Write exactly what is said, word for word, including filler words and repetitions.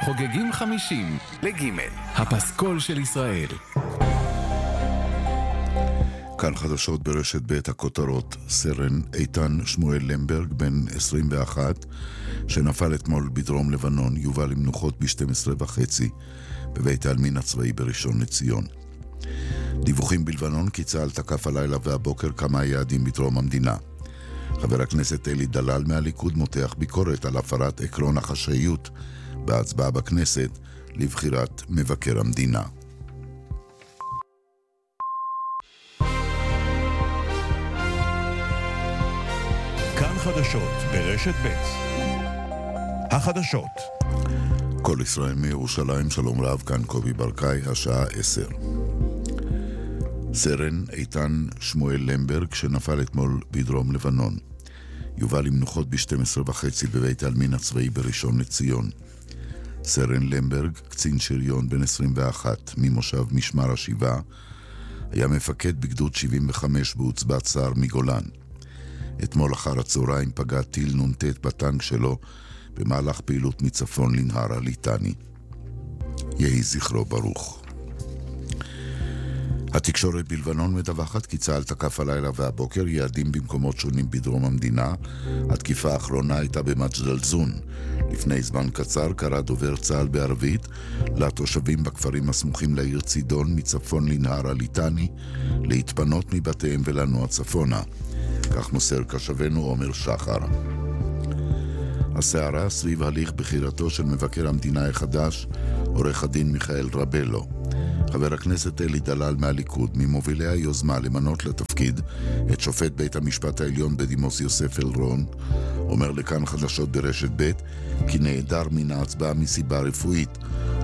חוגגים חמישים לגימל, הפסקול של ישראל. כאן חדשות ברשת בית הכותרות. סרן איתן שמואל למברג, בן עשרים ואחת, שנפל אתמול בדרום לבנון, יובא למנוחות ב-שתים עשרה וחצי בבית העלמין הצבאי בראשון לציון. דיווחים בלבנון כי צה"ל תקף הלילה והבוקר כמה יעדים בדרום המדינה. חבר הכנסת אלי דלל מהליכוד מותח ביקורת על הפרת עקרון החשאיות בהצבעה בכנסת לבחירת מבקר המדינה. כאן חדשות ברשת ב'. החדשות. כל ישראל מירושלים, שלום רב, כאן קובי ברקאי, השעה עשר. סרן איתן שמואל למברג, שנפל אתמול בדרום לבנון, יובא למנוחות ב-שתים עשרה וחצי בבית העלמין הצבאי בראשון לציון. סרן למברג, קצין שריון בן עשרים ואחת ממושב משמר השבעה, היה מפקד בגדוד שבעים וחמש בעוצבת סער מגולן. אתמול אחר הצהריים פגע טיל נ"ט בטנק שלו במהלך פעילות מצפון לנהר הליטני. יהי זכרו ברוך. התקשורת בלבנון מדווחת כי צה"ל תקף הלילה והבוקר יעדים במקומות שונים בדרום המדינה. התקיפה האחרונה הייתה במג'דל זון. לפני זמן קצר קרא דובר צה"ל בערבית לתושבים בכפרים הסמוכים לעיר צידון מצפון לנהר הליטני להתפנות מבתיהם ולנוע צפונה. כך מוסר קשבנו עומר שחר. הסערה סביב הליך בחירתו של מבקר המדינה החדש, עורך הדין מיכאל רבלו. חבר הכנסת אלי דלל מהליכוד, ממובילי היוזמה למנות לתפקיד את שופט בית המשפט העליון בדימוס יוסף אלרון, אומר לכאן חדשות ברשת ב' כי נעדר מן ההצבעה מסיבה רפואית.